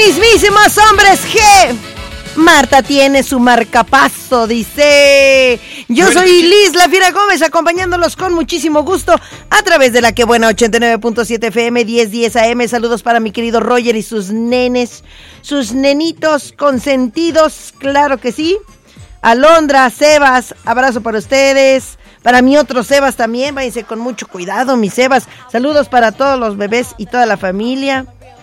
mismísimos hombres G. Marta tiene su marcapaso, dice. Yo soy Liz La Fiera Gómez, acompañándolos con muchísimo gusto a través de la que buena 89.7 FM, 1010 AM. Saludos para mi querido Roger y sus nenes, sus nenitos consentidos, claro que sí. Alondra, Sebas, abrazo para ustedes. Para mi otro Sebas también, váyanse con mucho cuidado, mis Sebas. Saludos para todos los bebés y toda la familia.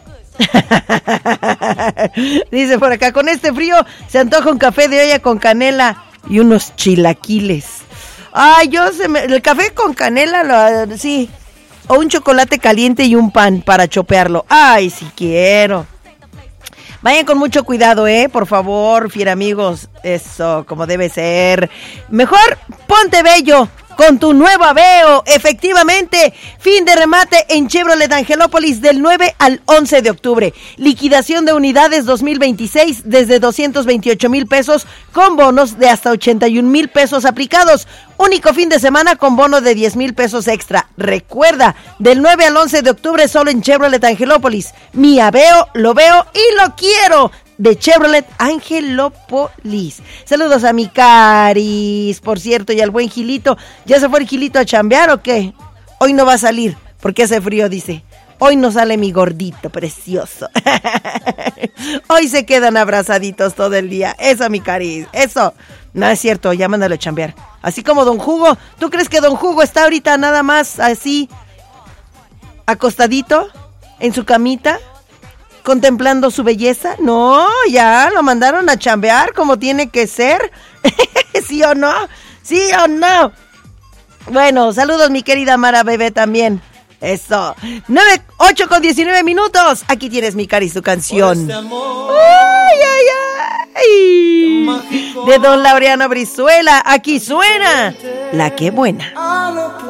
Dice por acá, con este frío se antoja un café de olla con canela y unos chilaquiles. Ay, el café con canela, sí. O un chocolate caliente y un pan para chopearlo. Ay, si quiero. Vayan con mucho cuidado, por favor, fiera amigos. Eso, como debe ser. Mejor ponte bello con tu nuevo Aveo. Efectivamente, fin de remate en Chevrolet Angelópolis del 9 al 11 de octubre. Liquidación de unidades 2026 desde 228,000 pesos con bonos de hasta 81,000 pesos aplicados. Único fin de semana con bono de 10,000 pesos extra. Recuerda, del 9 al 11 de octubre solo en Chevrolet Angelópolis. Mi Aveo, lo veo y lo quiero. De Chevrolet Angelópolis. Saludos a mi Caris, por cierto, y al buen Gilito. ¿Ya se fue el Gilito a chambear o qué? Hoy no va a salir, porque hace frío, dice. Hoy no sale mi gordito precioso. Hoy se quedan abrazaditos todo el día. Eso, mi Caris, eso. No es cierto, ya mándalo a chambear. Así como Don Hugo. ¿Tú crees que Don Hugo está ahorita nada más así, acostadito, en su camita, contemplando su belleza? No, ya lo mandaron a chambear como tiene que ser. ¿Sí o no? ¿Sí o no? Bueno, saludos mi querida Mara Bebé también. Eso. 8 con 19 minutos. Aquí tienes mi Cari, su canción. Ay, ay, ay. De Don Laureano Brizuela. Aquí suena La Que Buena.